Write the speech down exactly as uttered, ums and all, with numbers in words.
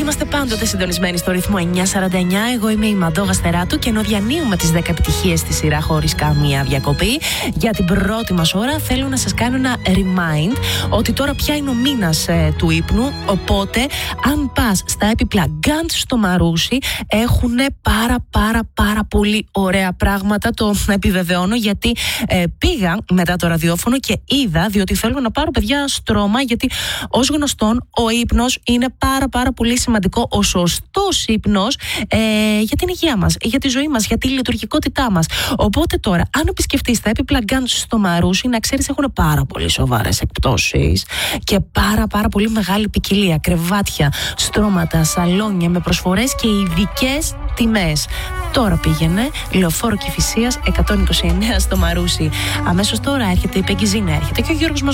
Είμαστε πάντοτε συντονισμένοι στο ρυθμό εννιά σαράντα εννιά. Εγώ είμαι η Μαντώ Γαστεράτου και ενώ διανύουμε τις δέκα επιτυχίες στη σειρά χωρίς καμία διακοπή, για την πρώτη μας ώρα θέλω να σας κάνω ένα remind ότι τώρα πια είναι ο μήνας ε, του ύπνου. Οπότε, αν πας στα έπιπλα Gant στο Μαρούσι, έχουν πάρα πάρα πάρα πολύ ωραία πράγματα. Το επιβεβαιώνω γιατί ε, πήγα μετά το ραδιόφωνο και είδα, διότι θέλω να πάρω παιδιά στρώμα, γιατί ως γνωστόν ο ύπνος είναι πάρα πάρα πολύ σημαντικό. Ο σωστός ύπνος ε, για την υγεία μας, για τη ζωή μας, για τη λειτουργικότητά μας. Οπότε τώρα, αν επισκεφτείς τα έπιπλα Gant στο Μαρούσι, να ξέρεις έχουν πάρα πολύ σοβαρές εκπτώσεις και πάρα πάρα πολύ μεγάλη ποικιλία. Κρεβάτια, στρώματα, σαλόνια με προσφορές και ειδικές τιμές. Τώρα πήγαινε Λεωφόρο Κηφισίας εκατόν είκοσι εννέα στο Μαρούσι. Αμέσως τώρα έρχεται η Πέγγι Ζήνα, έρχεται και ο Γιώργος Μαζ